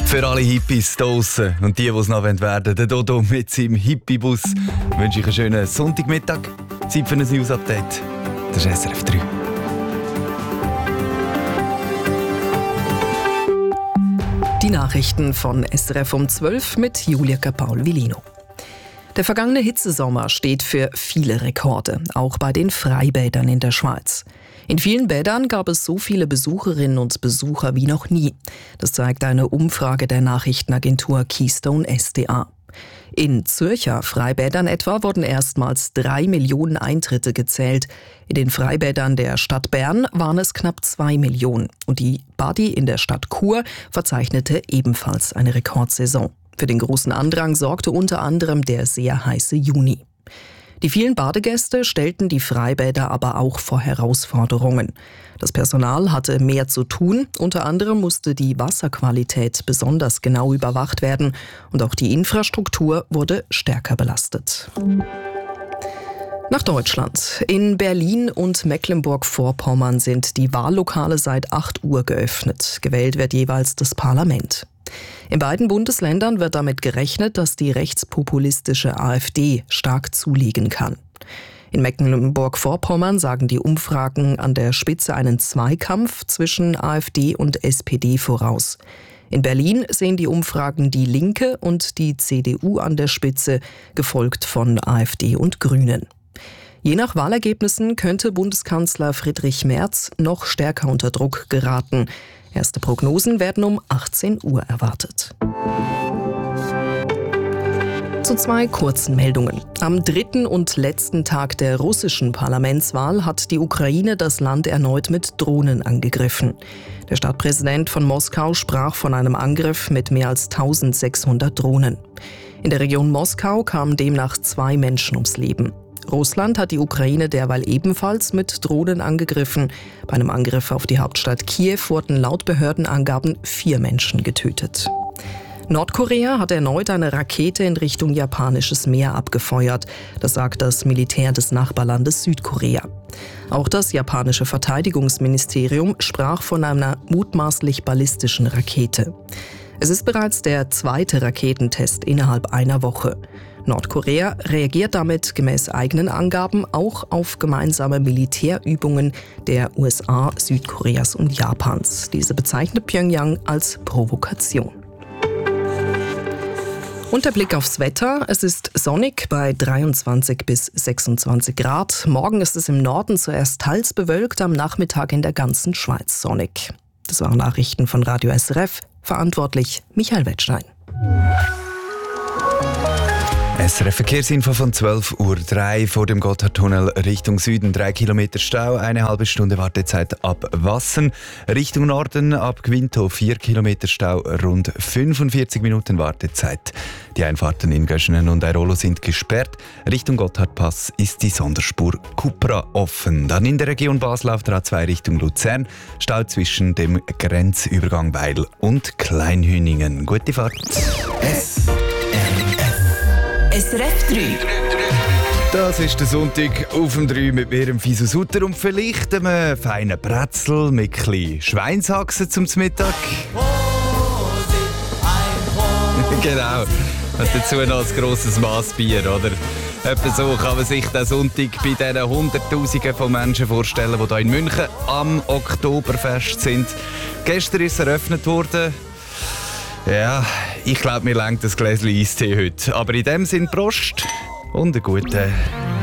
Für alle Hippies draussen und die es noch werden wollen, der Dodo mit seinem Hippie-Bus, wünsche ich einen schönen Sonntagmittag. Zeit für ein News-Update. Das ist SRF 3. Die Nachrichten von SRF um 12 mit Julia Paul-Villino. Der vergangene Hitzesommer steht für viele Rekorde, auch bei den Freibädern in der Schweiz. In vielen Bädern gab es so viele Besucherinnen und Besucher wie noch nie. Das zeigt eine Umfrage der Nachrichtenagentur Keystone SDA. In Zürcher Freibädern etwa wurden erstmals 3 Millionen Eintritte gezählt. In den Freibädern der Stadt Bern waren es knapp 2 Millionen. Und die Badi in der Stadt Chur verzeichnete ebenfalls eine Rekordsaison. Für den großen Andrang sorgte unter anderem der sehr heiße Juni. Die vielen Badegäste stellten die Freibäder aber auch vor Herausforderungen. Das Personal hatte mehr zu tun. Unter anderem musste die Wasserqualität besonders genau überwacht werden und auch die Infrastruktur wurde stärker belastet. Nach Deutschland. In Berlin und Mecklenburg-Vorpommern sind die Wahllokale seit 8 Uhr geöffnet. Gewählt wird jeweils das Parlament. In beiden Bundesländern wird damit gerechnet, dass die rechtspopulistische AfD stark zulegen kann. In Mecklenburg-Vorpommern sagen die Umfragen an der Spitze einen Zweikampf zwischen AfD und SPD voraus. In Berlin sehen die Umfragen die Linke und die CDU an der Spitze, gefolgt von AfD und Grünen. Je nach Wahlergebnissen könnte Bundeskanzler Friedrich Merz noch stärker unter Druck geraten. Erste Prognosen werden um 18 Uhr erwartet. Zu 2 kurzen Meldungen. Am 3. und letzten Tag der russischen Parlamentswahl hat die Ukraine das Land erneut mit Drohnen angegriffen. Der Stadtpräsident von Moskau sprach von einem Angriff mit mehr als 1600 Drohnen. In der Region Moskau kamen demnach 2 Menschen ums Leben. Russland hat die Ukraine derweil ebenfalls mit Drohnen angegriffen. Bei einem Angriff auf die Hauptstadt Kiew wurden laut Behördenangaben 4 Menschen getötet. Nordkorea hat erneut eine Rakete in Richtung japanisches Meer abgefeuert. Das sagt das Militär des Nachbarlandes Südkorea. Auch das japanische Verteidigungsministerium sprach von einer mutmaßlich ballistischen Rakete. Es ist bereits der 2. Raketentest innerhalb einer Woche. Nordkorea reagiert damit gemäß eigenen Angaben auch auf gemeinsame Militärübungen der USA, Südkoreas und Japans. Diese bezeichnet Pyongyang als Provokation. Und der Blick aufs Wetter. Es ist sonnig bei 23 bis 26 Grad. Morgen ist es im Norden zuerst teils bewölkt, am Nachmittag in der ganzen Schweiz sonnig. Das waren Nachrichten von Radio SRF. Verantwortlich Michael Wettstein. SRF Verkehrsinfo von 12:03 Uhr vor dem Gotthardtunnel Richtung Süden. 3 Kilometer Stau, eine halbe Stunde Wartezeit ab Wassen. Richtung Norden ab Gwinto 4 Kilometer Stau, rund 45 Minuten Wartezeit. Die Einfahrten in Göschenen und Airolo sind gesperrt. Richtung Gotthardpass ist die Sonderspur Cupra offen. Dann in der Region Basel auf der A2 Richtung Luzern. Stau zwischen dem Grenzübergang Weil und Kleinhüningen. Gute Fahrt. SRF 3. Das ist der Sonntag auf dem 3 mit mir, dem Fiso Sutter und vielleicht einem feinen Brezel mit ein bisschen Schweinshaxen zum Mittag. Genau. Und dazu noch ein grosses Mass Bier, oder? Etwa so kann man sich den Sonntag bei diesen Hunderttausenden von Menschen vorstellen, die hier in München am Oktoberfest sind. Gestern ist es eröffnet worden. Ja, ich glaube, mir reicht das Gläschen Eistee heute. Aber in dem Sinn Prost und einen guten